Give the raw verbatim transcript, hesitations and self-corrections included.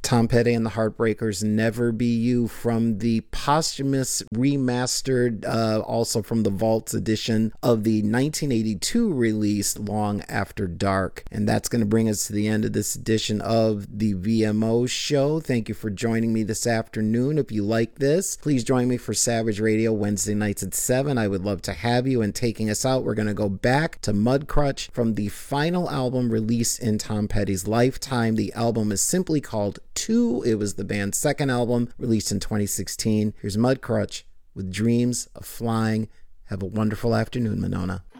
Tom Petty and the Heartbreakers, Never Be You, from the posthumous remastered, uh, also from the Vaults edition of the nineteen eighty-two release, Long After Dark. And that's going to bring us to the end of this edition of the V M O show. Thank you for joining me this afternoon. If you like this, please join me for Savage Radio Wednesday nights at seven. I would love to have you. And taking us out, we're going to go back to Mudcrutch from the final album released in Tom Petty's lifetime. The album is simply called Two. It was the band's second album, released in twenty sixteen. Here's Mudcrutch with Dreams of Flying. Have a wonderful afternoon, Monona.